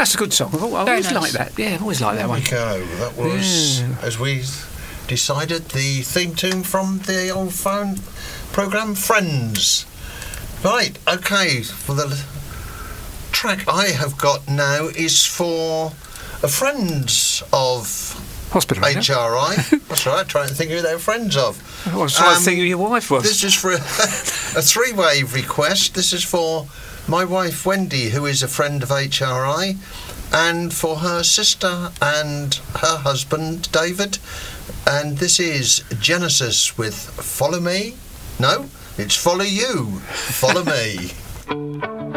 That's a good song. I always like that. Yeah, I always like that one. There we go. That was, as we decided, the theme tune from the old phone programme Friends. Right, okay, for the track I have got now is for a friends of Hospital HRI. That's right, trying to think who they're friends of. I was trying to think who your wife was. This is for a three-way request. This is for my wife Wendy, who is a friend of HRI, and for her sister and her husband David. And this is Genesis with Follow Me. No, it's Follow You. Follow Me.